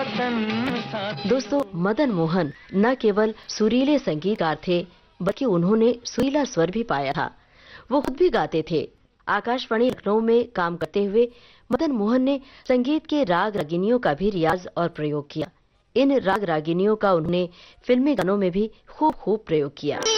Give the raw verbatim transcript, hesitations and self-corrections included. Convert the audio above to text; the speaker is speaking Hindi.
दोस्तों, मदन मोहन न केवल सुरीले संगीतकार थे, बल्कि उन्होंने सुरीला स्वर भी पाया था। वो खुद भी गाते थे। आकाशवाणी लखनऊ में काम करते हुए मदन मोहन ने संगीत के राग रागिनियों का भी रियाज और प्रयोग किया। इन राग रागिनियों का उन्होंने फिल्मी गानों में भी खूब खूब प्रयोग किया।